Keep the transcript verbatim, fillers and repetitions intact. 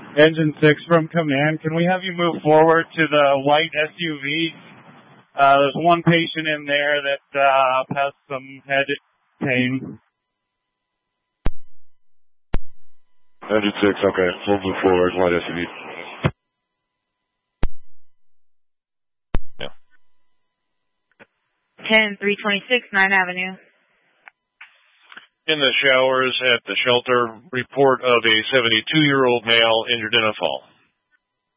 Engine six from command, can we have you move forward to the white S U V? Uh, there's one patient in there that uh, has some head pain. Engine six, okay. We'll move forward, white S U V. Yeah. ten three twenty-six, ninth Avenue. In the showers at the shelter, report of a seventy-two-year-old male injured in a fall.